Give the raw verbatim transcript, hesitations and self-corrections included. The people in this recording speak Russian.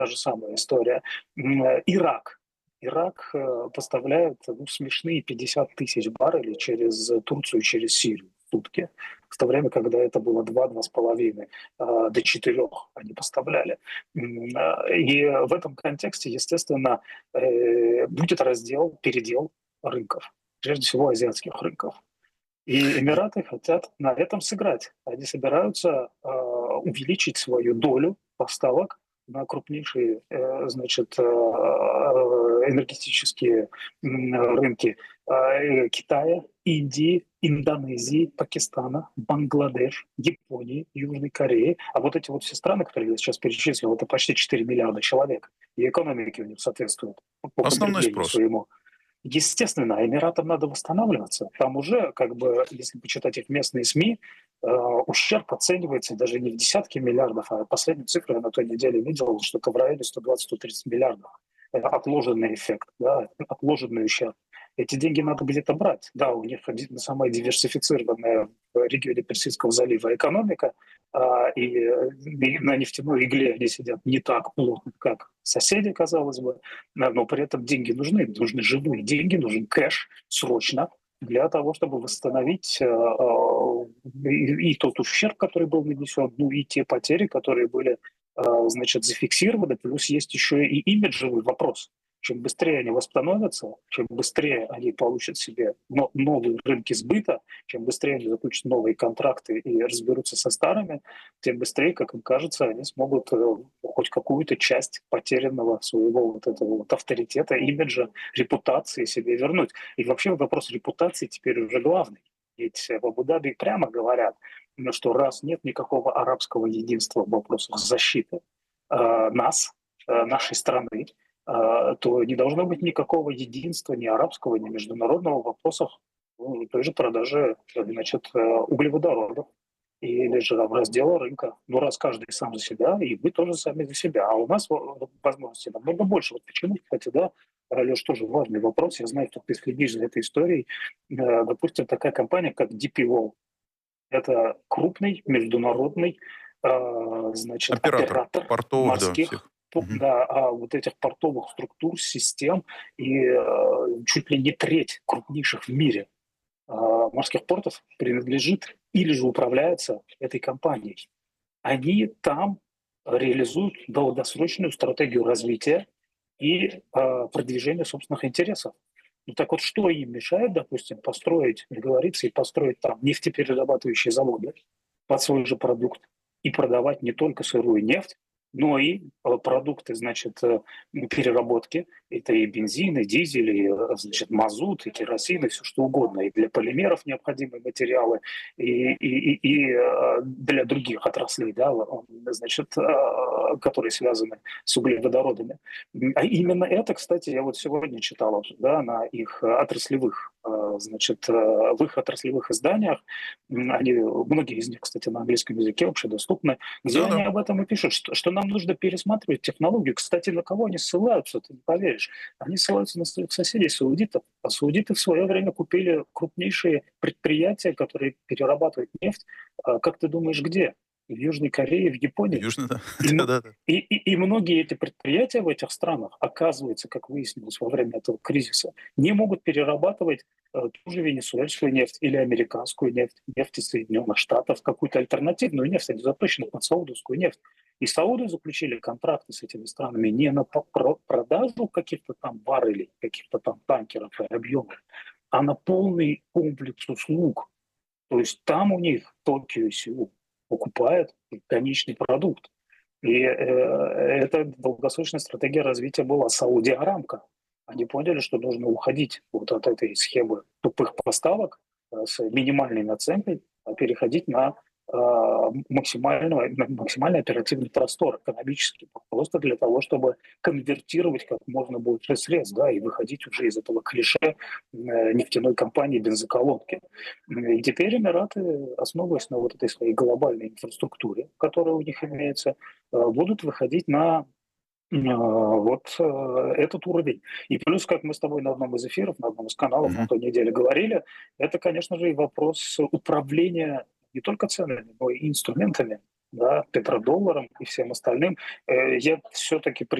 та же самая история. М, э, Ирак. Ирак э, поставляет ну, смешные пятьдесят тысяч баррелей через Турцию, через Сирию в сутки. В то время, когда это было два-два с половиной э, до четырех они поставляли. М, э, И в этом контексте, естественно, э, будет раздел, передел рынков, прежде всего азиатских рынков. И И Эмираты хотят на этом сыграть. Они собираются э, увеличить свою долю поставок на крупнейшие, э, значит, э, энергетические м, рынки э, Китая, Индии, Индонезии, Пакистана, Бангладеш, Японии, Южной Кореи. А вот эти вот все страны, которые я сейчас перечислил, это почти четыре миллиарда человек. И экономики у них соответствуют по основной потреблению спрос. своему. Естественно, Эмиратам надо восстанавливаться. Там уже, как бы, если почитать их местные СМИ, э, ущерб оценивается даже не в десятки миллиардов, а последнюю цифру я на той неделе видел, что-то в районе сто двадцать - сто тридцать миллиардов. Это отложенный эффект, да, отложенный ущерб. Эти деньги надо где-то брать. Да, у них один- самая диверсифицированная в регионе Персидского залива экономика, а, и, э, и на нефтяной игле они сидят не так плотно, как соседи, казалось бы, но но при этом деньги нужны, нужны живые деньги, нужен кэш срочно для того, чтобы восстановить э, э, и, и тот ущерб, который был нанесен, ну и те потери, которые были, э, значит, зафиксированы. Плюс есть еще и имиджевый вопрос. Чем быстрее они восстановятся, чем быстрее они получат себе но- новые рынки сбыта, чем быстрее они заключат новые контракты и разберутся со старыми, тем быстрее, как им кажется, они смогут э, хоть какую-то часть потерянного своего вот этого вот авторитета, имиджа, репутации себе вернуть. И вообще вопрос репутации теперь уже главный. Ведь в Абу-Даби прямо говорят, ну, что раз нет никакого арабского единства в вопросах защиты э, нас, э, нашей страны, э, то не должно быть никакого единства ни арабского, ни международного в вопросах ну, той же продажи значит, э, углеводородов или же там раздела рынка. Ну, раз каждый сам за себя, и вы тоже сами за себя. А у нас во- возможностей намного больше. Вот почему, кстати, да, Леш, тоже важный вопрос. Я знаю, что ты следишь за этой историей. Э, Допустим, такая компания, как ди пи World. Это крупный международный э, значит, Оператор оператор портовых, да, морских всех. пу- Мгм. да, а, вот этих портовых структур, систем и э, чуть ли не треть крупнейших в мире э, морских портов принадлежит или же управляется этой компанией. Они там реализуют долгосрочную стратегию развития и э, продвижения собственных интересов. Ну так вот, что им мешает, допустим, построить, договориться и построить там нефтеперерабатывающие заводы под свой же продукт и продавать не только сырую нефть, но и э, продукты, значит, э, переработки. Это и бензин, и дизель, и, э, значит, мазут, и керосин, и все что угодно. И для полимеров необходимые материалы, и, и, и, и э, для других отраслей, да, значит, э, которые связаны с углеводородами. А именно это, кстати, я вот сегодня читал, да, на их отраслевых, э, значит, э, в их отраслевых изданиях, м, они, многие из них, кстати, на английском языке общедоступны, где они Да-да. об этом и пишут, что, что нам нужно пересматривать технологию. Кстати, на кого они ссылаются, ты не поверишь. Они ссылаются на своих соседей, саудитов. А саудиты в свое время купили крупнейшие предприятия, которые перерабатывают нефть. А как ты думаешь, где? В Южной Корее, в Японии. Южный, да. И, м- Да-да-да. и, и, и многие эти предприятия в этих странах, оказывается, как выяснилось во время этого кризиса, не могут перерабатывать э, ту же венесуэльскую нефть или американскую нефть, нефть из Соединенных Штатов, какую-то альтернативную нефть, они заточены под саудовскую нефть. И Сауды заключили контракты с этими странами не на по- про- продажу каких-то там баррелей, каких-то там танкеров и объемов, а на полный комплекс услуг. То есть там у них Токио и Сеул покупает конечный продукт. И э, это долгосрочная стратегия развития была Сауди Арамко. Они поняли, что нужно уходить вот от этой схемы тупых поставок э, с минимальной наценкой, а переходить на э, максимально, на максимально оперативный простор экономический, просто для того, чтобы конвертировать как можно больше средств, да, и выходить уже из этого клише э, нефтяной компании бензоколонки. И теперь Эмираты, основываясь на вот этой своей глобальной инфраструктуре, которая у них имеется, э, будут выходить на э, вот э, этот уровень. И плюс, как мы с тобой на одном из эфиров, на одном из каналов на Мгм. той неделе говорили, это, конечно же, и вопрос управления не только ценами, но и инструментами. да, петродолларам и всем остальным, э, я все-таки